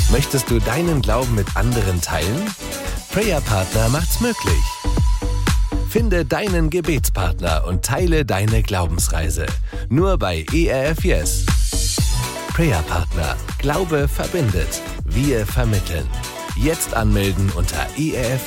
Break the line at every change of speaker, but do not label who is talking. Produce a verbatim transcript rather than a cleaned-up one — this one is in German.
Möchtest du deinen Glauben mit anderen teilen? Prayer Partner macht's möglich. Finde deinen Gebetspartner und teile deine Glaubensreise. Nur bei E R F Yes. Prayer Partner. Glaube verbindet. Wir vermitteln. Jetzt anmelden unter E R F